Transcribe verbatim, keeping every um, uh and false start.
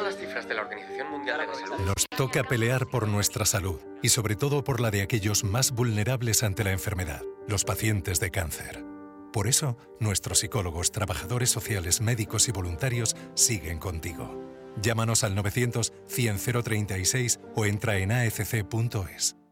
las cifras de la Organización Mundial de la Salud... Nos toca pelear por nuestra salud y sobre todo por la de aquellos más vulnerables ante la enfermedad, los pacientes de cáncer. Por eso, nuestros psicólogos, trabajadores sociales, médicos y voluntarios siguen contigo. Llámanos al novecientos, cien, cero treinta y seis o entra en a f c punto es.